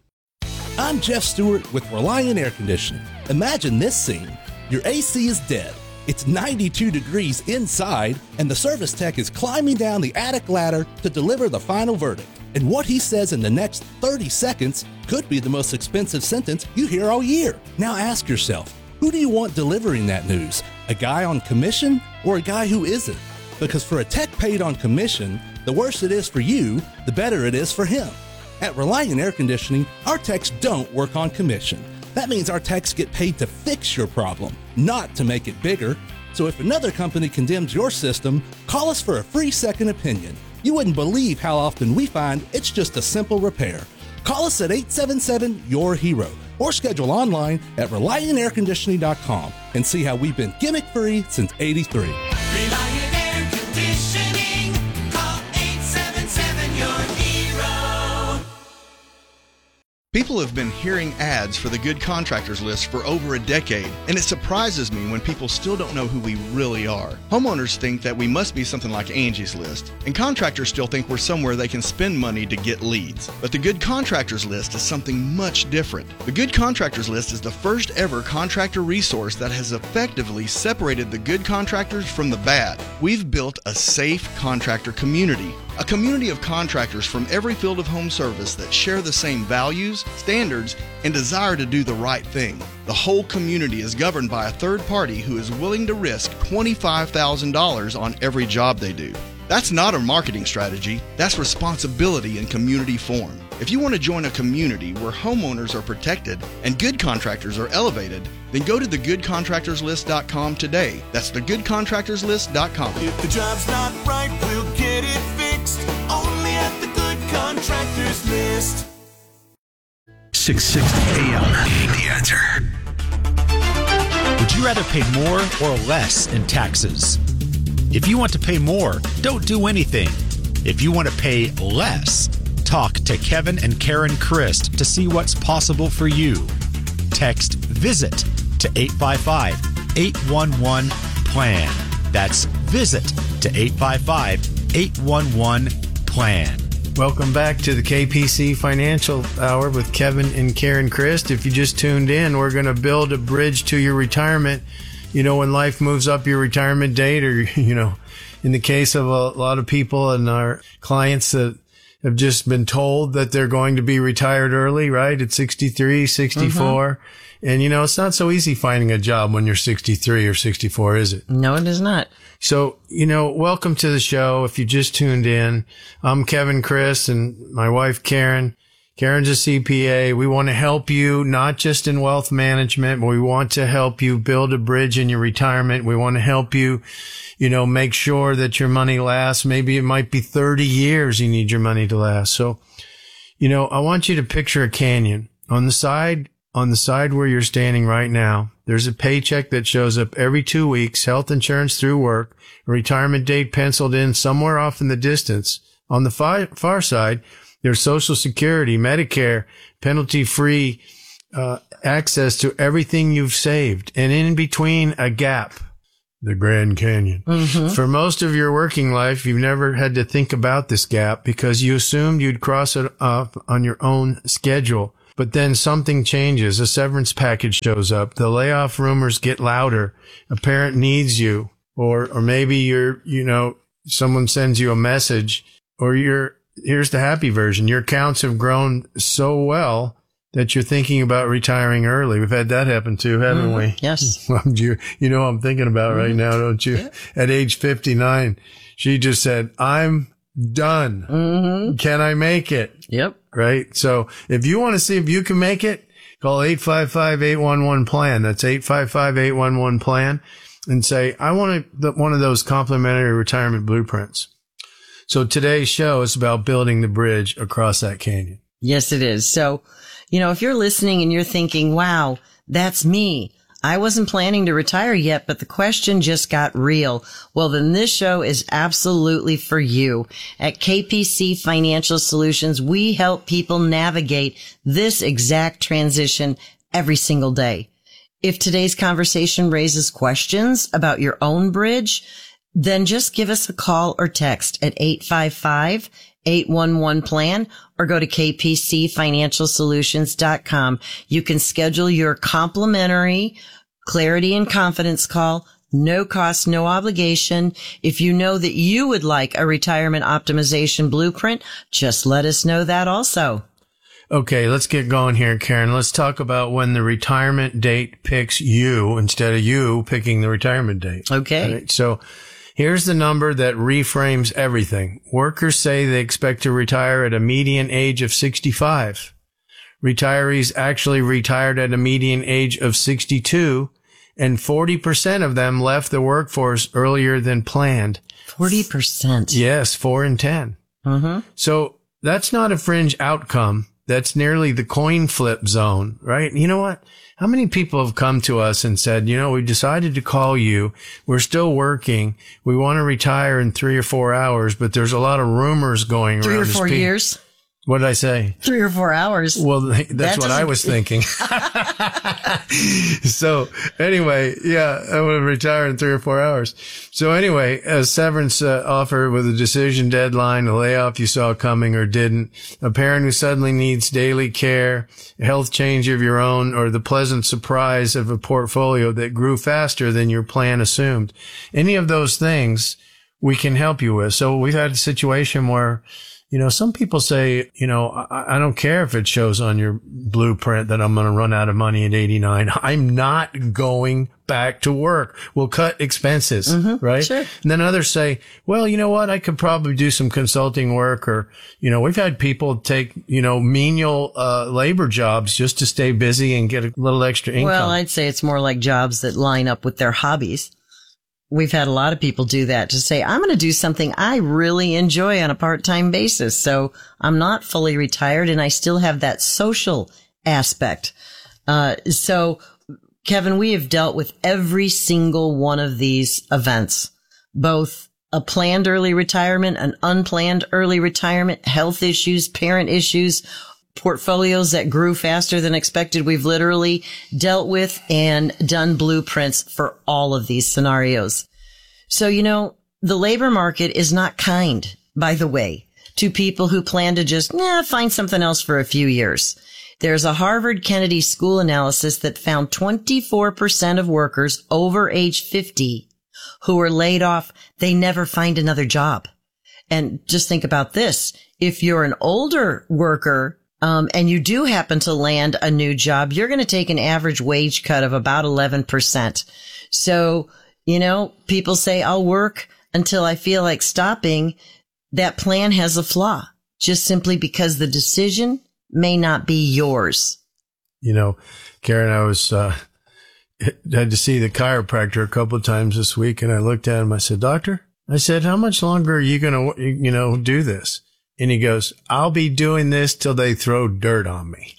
I'm Jeff Stewart with Reliant Air Conditioning. Imagine this scene. Your A C is dead. It's ninety-two degrees inside, and the service tech is climbing down the attic ladder to deliver the final verdict. And what he says in the next thirty seconds could be the most expensive sentence you hear all year. Now ask yourself, who do you want delivering that news? A guy on commission or a guy who isn't? Because for a tech paid on commission, the worse it is for you, the better it is for him. At Reliant Air Conditioning, our techs don't work on commission. That means our techs get paid to fix your problem, not to make it bigger. So if another company condemns your system, call us for a free second opinion. You wouldn't believe how often we find it's just a simple repair. Call us at eight seven seven, Y O U R hero or schedule online at reliant air conditioning dot com and see how we've been gimmick-free since eighty-three. Reliant Air Conditioning. Call eight seven seven, Y O U R hero. People have been hearing ads for the Good Contractors List for over a decade, and it surprises me when people still don't know who we really are. Homeowners think that we must be something like Angie's List, and contractors still think we're somewhere they can spend money to get leads. But the Good Contractors List is something much different. The Good Contractors List is the first ever contractor resource that has effectively separated the good contractors from the bad. We've built a safe contractor community. A community of contractors from every field of home service that share the same values, standards, and desire to do the right thing. The whole community is governed by a third party who is willing to risk twenty-five thousand dollars on every job they do. That's not a marketing strategy, that's responsibility in community form. If you want to join a community where homeowners are protected and good contractors are elevated, then go to the good contractors list dot com today. That's the good contractors list dot com. If the job's not right, we'll get it fixed. Only at the Good Contractors List. six sixty A M. The Answer. Would you rather pay more or less in taxes? If you want to pay more, don't do anything. If you want to pay less, talk to Kevin and Karen Christ to see what's possible for you. Text VISIT to eight five five, eight one one, PLAN. That's VISIT to eight five five, eight one one, PLAN. Welcome back to the K P C Financial Hour with Kevin and Karen Christ. If you just tuned in, we're going to build a bridge to your retirement. You know, when life moves up your retirement date, or, you know, in the case of a lot of people and our clients that have just been told that they're going to be retired early, right? At sixty-three, sixty-four. Mm-hmm. And, you know, it's not so easy finding a job when you're sixty-three or sixty-four, is it? No, it is not. So, you know, welcome to the show. If you just tuned in, I'm Kevin Christ and my wife, Karen. Karen's a C P A. We want to help you, not just in wealth management, but we want to help you build a bridge in your retirement. We want to help you, you know, make sure that your money lasts. Maybe it might be thirty years you need your money to last. So, you know, I want you to picture a canyon. On the side, on the side where you're standing right now, there's a paycheck that shows up every two weeks, health insurance through work, a retirement date penciled in somewhere off in the distance. On the far, far side, there's Social Security, Medicare, penalty-free uh, access to everything you've saved. And in between, a gap, the Grand Canyon. Mm-hmm. For most of your working life, you've never had to think about this gap because you assumed you'd cross it off on your own schedule. But then something changes. A severance package shows up. The layoff rumors get louder. A parent needs you. Or, or maybe you're, you know, someone sends you a message, or you're, here's the happy version. Your accounts have grown so well that you're thinking about retiring early. We've had that happen too, haven't Mm, we? yes. Well, you, you know what I'm thinking about right Mm. now, don't you? Yeah. At age fifty-nine, she just said, I'm done. Mm-hmm. Can I make it? Yep. Right? So if you want to see if you can make it, call eight five five, eight one one, PLAN. That's eight five five, eight one one, PLAN. And say, I want a, one of those complimentary retirement blueprints. So today's show is about building the bridge across that canyon. Yes, it is. So, you know, if you're listening and you're thinking, wow, that's me. I wasn't planning to retire yet, but the question just got real. Well, then this show is absolutely for you. At K P C Financial Solutions, we help people navigate this exact transition every single day. If today's conversation raises questions about your own bridge, then just give us a call or text at eight five five, eight one one, PLAN or go to k p c financial solutions dot com. You can schedule your complimentary clarity and confidence call. No cost, no obligation. If you know that you would like a retirement optimization blueprint, just let us know that also. Okay, let's get going here, Karen. Let's talk about when the retirement date picks you instead of you picking the retirement date. Okay. All right, so here's the number that reframes everything. Workers say they expect to retire at a median age of sixty-five. Retirees actually retired at a median age of sixty-two, and forty percent of them left the workforce earlier than planned. forty percent. Yes, four in ten. Mm-hmm. So that's not a fringe outcome. That's nearly the coin flip zone, right? You know what? How many people have come to us and said, you know, we decided to call you. We're still working. We want to retire in three or four hours, but there's a lot of rumors going Three around. or four This pe- years. What did I say? Three or four hours. Well, that's That what I doesn't- was thinking. So anyway, yeah, I want to retire in three or four hours. So anyway, a severance uh, offer with a decision deadline, a layoff you saw coming or didn't, a parent who suddenly needs daily care, a health change of your own, or the pleasant surprise of a portfolio that grew faster than your plan assumed. Any of those things we can help you with. So we've had a situation where, you know, some people say, you know, I, I don't care if it shows on your blueprint that I'm going to run out of money at eighty-nine. I'm not going back to work. We'll cut expenses, Mm-hmm. right? Sure. And then others say, well, you know what? I could probably do some consulting work, or, you know, we've had people take, you know, menial uh, labor jobs just to stay busy and get a little extra income. Well, I'd say it's more like jobs that line up with their hobbies. We've had a lot of people do that, to say, I'm going to do something I really enjoy on a part-time basis. So I'm not fully retired and I still have that social aspect. Uh, so Kevin, we have dealt with every single one of these events, both a planned early retirement, an unplanned early retirement, health issues, parent issues, portfolios that grew faster than expected. We've literally dealt with and done blueprints for all of these scenarios. So, you know, the labor market is not kind, by the way, to people who plan to just nah, find something else for a few years. There's a Harvard Kennedy School analysis that found twenty-four percent of workers over age fifty who were laid off, they never find another job. And just think about this. If you're an older worker, Um, and you do happen to land a new job, you're going to take an average wage cut of about eleven percent. So, you know, people say, I'll work until I feel like stopping. That plan has a flaw, just simply because the decision may not be yours. You know, Karen, I was, uh, had to see the chiropractor a couple of times this week, and I looked at him. I said, Doctor, I said, how much longer are you going to, you know, do this? And he goes, I'll be doing this till they throw dirt on me.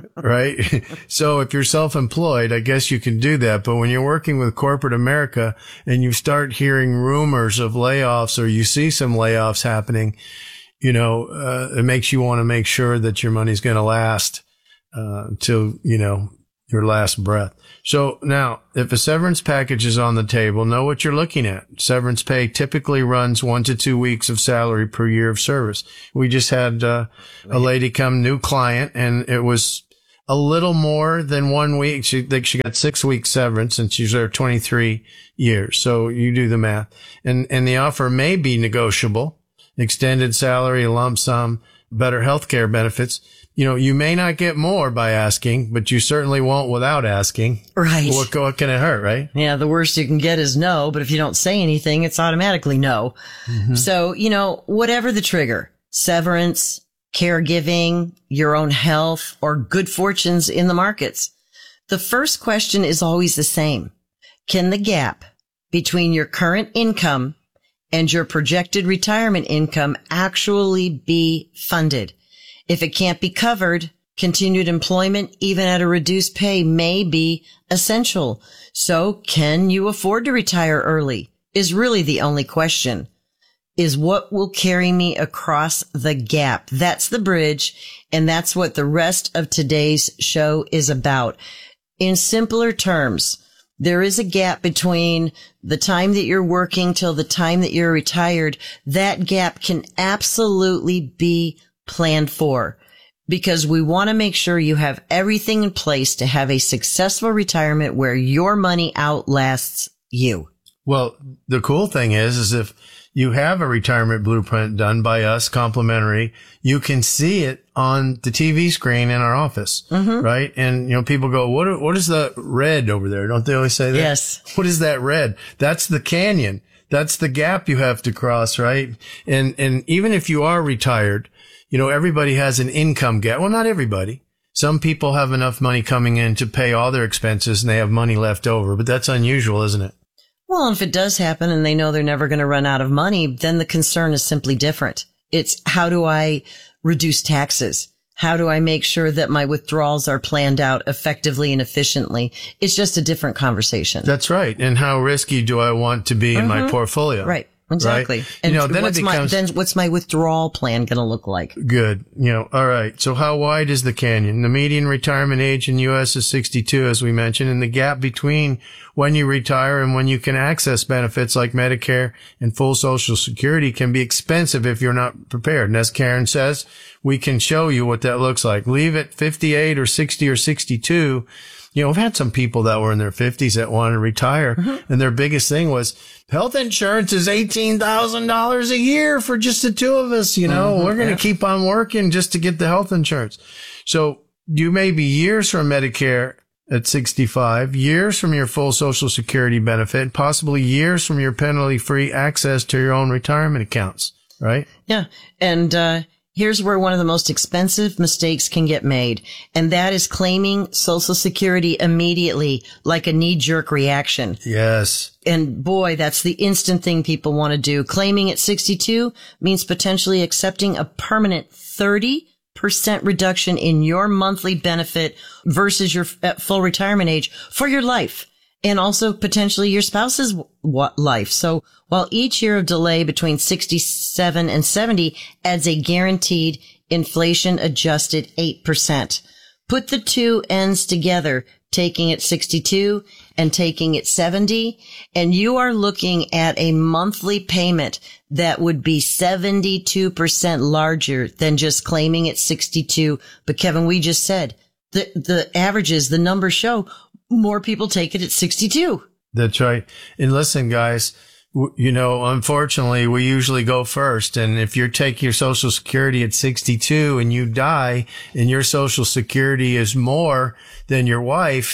Right? So if you're self-employed, I guess you can do that. But when you're working with corporate America and you start hearing rumors of layoffs or you see some layoffs happening, you know, uh, it makes you want to make sure that your money's going to last, uh, till, you know, your last breath. So now, if a severance package is on the table, know what you're looking at. Severance pay typically runs one to two weeks of salary per year of service. We just had uh, a lady come, new client, and it was a little more than one week. She think she got six weeks severance, and she's there twenty-three years. So you do the math, and and the offer may be negotiable, extended salary, lump sum, better health care benefits. You know, you may not get more by asking, but you certainly won't without asking. Right. What, what can it hurt, right? Yeah, the worst you can get is no, but if you don't say anything, it's automatically no. Mm-hmm. So, you know, whatever the trigger, severance, caregiving, your own health, or good fortunes in the markets, the first question is always the same. Can the gap between your current income and your projected retirement income actually be funded? If it can't be covered, continued employment, even at a reduced pay, may be essential. So can you afford to retire early is really the only question. Is what will carry me across the gap. That's the bridge, and that's what the rest of today's show is about. In simpler terms, there is a gap between the time that you're working till the time that you're retired. That gap can absolutely be planned for, because we want to make sure you have everything in place to have a successful retirement where your money outlasts you. Well, the cool thing is, is if you have a retirement blueprint done by us, complimentary, you can see it on the T V screen in our office, Mhm. right? And, you know, people go, what, are- what is the red over there? Don't they always say that? Yes. What is that red? That's the canyon. That's the gap you have to cross, right? And, and even if you are retired, you know, everybody has an income gap. Well, not everybody. Some people have enough money coming in to pay all their expenses and they have money left over, but that's unusual, isn't it? Well, if it does happen and they know they're never going to run out of money, then the concern is simply different. It's how do I reduce taxes? How do I make sure that my withdrawals are planned out effectively and efficiently? It's just a different conversation. That's right. And how risky do I want to be in my Mhm. portfolio? Right. Exactly. Right? And you know, then it what's becomes my, then what's my withdrawal plan going to look like? good. You know, all right. So how wide is the canyon? The median retirement age in U S is sixty-two, as we mentioned, and the gap between when you retire and when you can access benefits like Medicare and full Social Security can be expensive if you're not prepared. And as Karen says, we can show you what that looks like. Leave it fifty-eight or sixty or sixty-two. You know, we've had some people that were in their fifties that wanted to retire, and their biggest thing was health insurance is eighteen thousand dollars a year for just the two of us. You know, Mhm, we're going to yeah. keep on working just to get the health insurance. So you may be years from Medicare at sixty-five, years from your full Social Security benefit, possibly years from your penalty-free access to your own retirement accounts, right? Yeah. And, uh, here's where one of the most expensive mistakes can get made, and that is claiming Social Security immediately, like a knee-jerk reaction. Yes. And boy, that's the instant thing people want to do. Claiming at sixty-two means potentially accepting a permanent thirty percent reduction in your monthly benefit versus your at full retirement age for your life, and also potentially your spouse's w- life. So while each year of delay between sixty-seven and seventy adds a guaranteed inflation adjusted eight percent. Put the two ends together, taking it sixty-two and taking it seventy, and you are looking at a monthly payment that would be seventy-two percent larger than just claiming at sixty-two. But Kevin, we just said the, the averages, the numbers show more people take it at sixty-two. That's right. And listen, guys, w- you know, unfortunately, we usually go first. And if you're taking your Social Security at sixty-two and you die and your Social Security is more than your wife,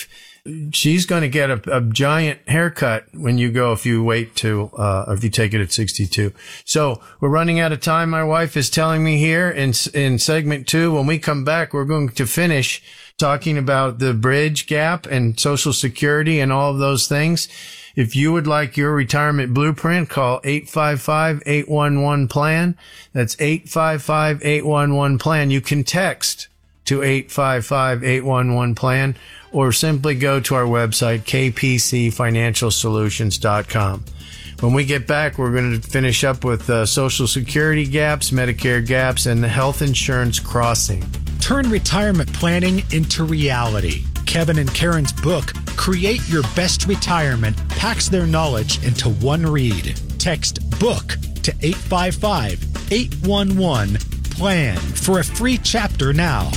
she's going to get a, a giant haircut when you go if you wait to, uh, or if you take it at sixty-two. So we're running out of time. My wife is telling me here in, in segment two, when we come back, we're going to finish talking about the bridge gap and Social Security and all of those things. If you would like your retirement blueprint, call eight five five, eight one one, plan. That's eight five five, eight one one, plan. You can text to eight five five, eight one one, plan or simply go to our website, k p c financial solutions dot com. When we get back, we're going to finish up with uh, Social Security gaps, Medicare gaps, and the health insurance crossing. Turn retirement planning into reality. Kevin and Karen's book, Create Your Best Retirement, packs their knowledge into one read. Text BOOK to eight five five, eight one one, plan for a free chapter now.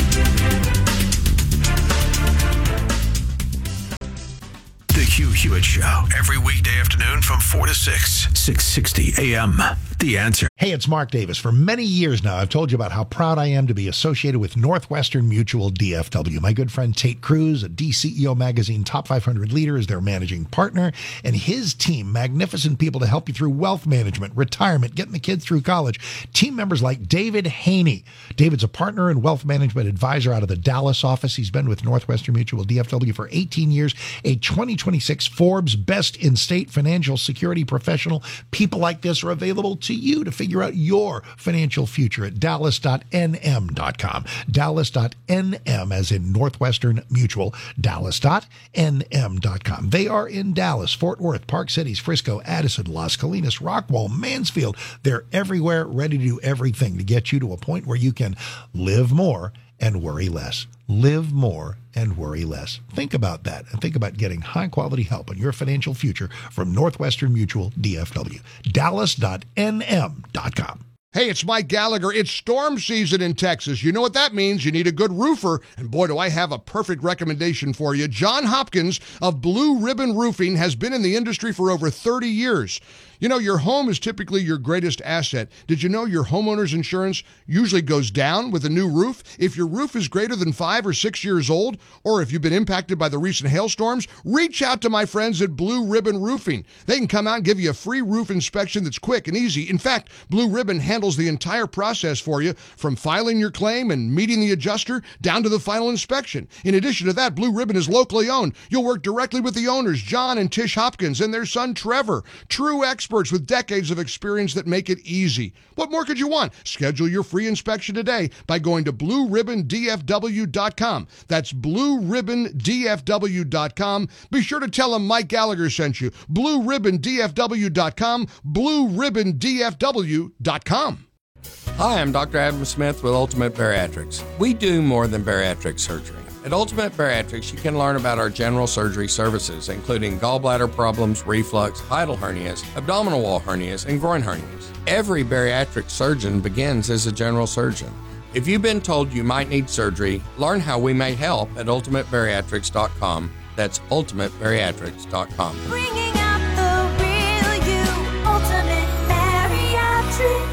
The Hugh Hewitt Show, every weekday afternoon from four to six, six sixty A M. The Answer. Hey, it's Mark Davis. For many years now, I've told you about how proud I am to be associated with Northwestern Mutual D F W. My good friend Tate Cruz, a D C E O Magazine Top five hundred leader, is their managing partner, and his team, magnificent people to help you through wealth management, retirement, getting the kids through college. Team members like David Haney. David's a partner and wealth management advisor out of the Dallas office. He's been with Northwestern Mutual D F W for eighteen years, a twenty twenty-six Forbes Best in State Financial Security Professional. People like this are available to you to figure out your financial future at dallas dot n m dot com. dallas dot n m as in Northwestern Mutual, dallas dot n m dot com. They are in Dallas, Fort Worth, Park Cities, Frisco, Addison, Las Colinas, Rockwall, Mansfield. They're everywhere, ready to do everything to get you to a point where you can live more and worry less. Live more and worry less. Think about that and think about getting high quality help on your financial future from Northwestern Mutual D F W. dallas dot n m dot com. Hey, it's Mike Gallagher. It's storm season in Texas. You know what that means. You need a good roofer. And boy, do I have a perfect recommendation for you. John Hopkins of Blue Ribbon Roofing has been in the industry for over thirty years. You know, your home is typically your greatest asset. Did you know your homeowner's insurance usually goes down with a new roof? If your roof is greater than five or six years old, or if you've been impacted by the recent hailstorms, reach out to my friends at Blue Ribbon Roofing. They can come out and give you a free roof inspection that's quick and easy. In fact, Blue Ribbon handles the entire process for you, from filing your claim and meeting the adjuster down to the final inspection. In addition to that, Blue Ribbon is locally owned. You'll work directly with the owners, John and Tish Hopkins, and their son, Trevor. True experts. Experts with decades of experience that make it easy. What more could you want? Schedule your free inspection today by going to blue ribbon d f w dot com. That's blue ribbon d f w dot com. Be sure to tell them Mike Gallagher sent you. blue ribbon d f w dot com. blue ribbon d f w dot com. Hi, I'm Doctor Adam Smith with Ultimate Bariatrics. We do more than bariatric surgery. At Ultimate Bariatrics, you can learn about our general surgery services, including gallbladder problems, reflux, hiatal hernias, abdominal wall hernias, and groin hernias. Every bariatric surgeon begins as a general surgeon. If you've been told you might need surgery, learn how we may help at ultimate bariatrics dot com. That's ultimate bariatrics dot com. Bringing out the real you, Ultimate Bariatrics.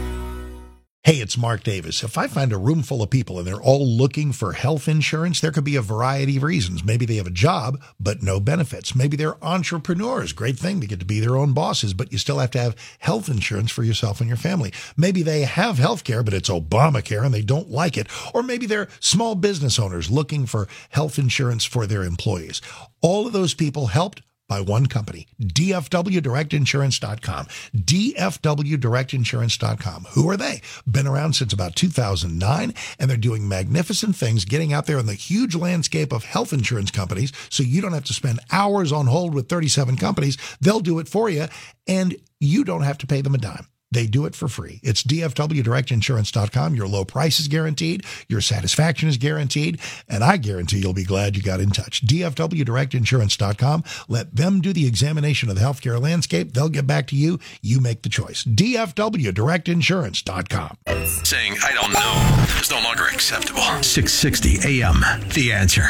Hey, it's Mark Davis. If I find a room full of people and they're all looking for health insurance, there could be a variety of reasons. Maybe they have a job, but no benefits. Maybe they're entrepreneurs. Great thing to get to be their own bosses, but you still have to have health insurance for yourself and your family. Maybe they have health care, but it's Obamacare and they don't like it. Or maybe they're small business owners looking for health insurance for their employees. All of those people helped by one company, D F W Direct Insurance dot com. D F W Direct Insurance dot com. Who are they? Been around since about two thousand nine, and they're doing magnificent things, getting out there in the huge landscape of health insurance companies, so you don't have to spend hours on hold with thirty-seven companies. They'll do it for you, and you don't have to pay them a dime. They do it for free. It's D F W Direct Insurance dot com. Your low price is guaranteed. Your satisfaction is guaranteed. And I guarantee you'll be glad you got in touch. D F W Direct Insurance dot com. Let them do the examination of the healthcare landscape. They'll get back to you. You make the choice. D F W Direct Insurance dot com. Saying, I don't know, is no longer acceptable. six sixty A M. The Answer.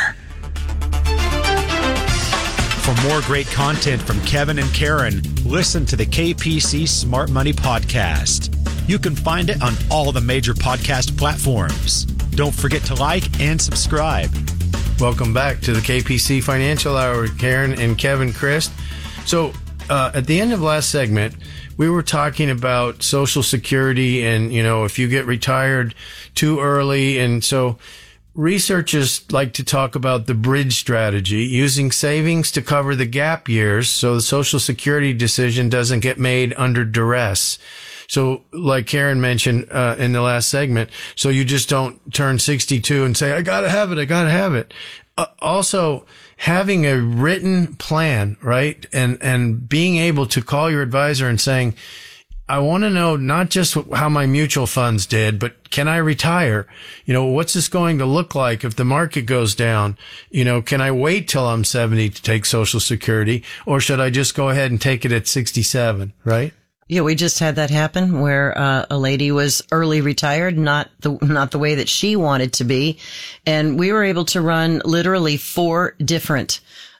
For more great content from Kevin and Karen, listen to the K P C Smart Money Podcast. You can find it on all the major podcast platforms. Don't forget to like and subscribe. Welcome back to the K P C Financial Hour with Karen and Kevin Christ. So, uh, at the end of last segment, we were talking about Social Security and, you know, if you get retired too early. And so researchers like to talk about the bridge strategy, using savings to cover the gap years so the Social Security decision doesn't get made under duress. So like Karen mentioned uh, in the last segment, so you just don't turn sixty-two and say, I got to have it, I got to have it. Uh, also, having a written plan, right? And, and being able to call your advisor and saying, I want to know not just how my mutual funds did, but can I retire? You know, what's this going to look like if the market goes down? You know, can I wait till I'm seventy to take Social Security, or should I just go ahead and take it at sixty-seven, right? Yeah, we just had that happen where uh, a lady was early retired, not the not the way that she wanted to be, and we were able to run literally four different